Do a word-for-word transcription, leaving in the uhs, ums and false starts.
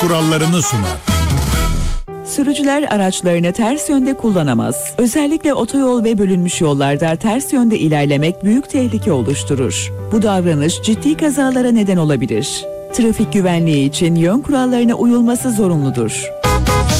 kurallarını sunar. Sürücüler araçlarını ters yönde kullanamaz. Özellikle otoyol ve bölünmüş yollarda ters yönde ilerlemek büyük tehlike oluşturur. Bu davranış ciddi kazalara neden olabilir. Trafik güvenliği için yön kurallarına uyulması zorunludur.